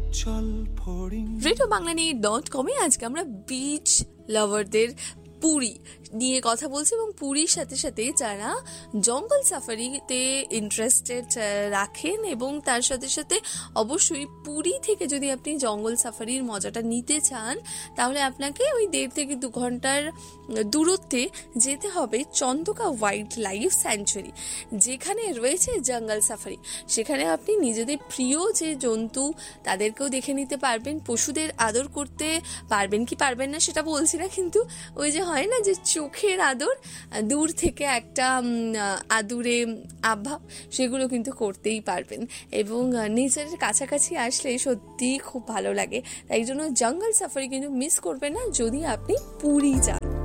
readiobanglani.com আজকে আমরা beach লাভারদের Puri নিয়ে কথা বলছি এবং পুরীর সাথে সাথে যারা জঙ্গল সাফারিতে ইন্টারেস্টেড রাখেন এবং তার সাথে সাথে অবশ্যই পুরী থেকে যদি আপনি জঙ্গল সাফারির মজাটা নিতে চান তাহলে আপনাকে ওই 1.5 থেকে 2 ঘন্টার দূরত্বে যেতে হবে চন্দকা ওয়াইল্ড লাইফ স্যাংচুয়ারি, যেখানে রয়েছে জঙ্গল সাফারি। সেখানে আপনি নিজেদের প্রিয় যে জন্তু তাদেরকেও দেখে নিতে পারবেন, পশুদের আদর করতে পারবেন কি পারবেন না সেটা বলছি না, কিন্তু ওই যে হয় না যে চোখের আদর, দূর থেকে একটা আদুরে আভাব, সেগুলো কিন্তু করতেই পারবেন এবং নেচারের কাছাকাছি আসলে সত্যিই খুব ভালো লাগে। তাই জন্য জঙ্গল সাফারি কিন্তু মিস করবেন না যদি আপনি পুরী যান।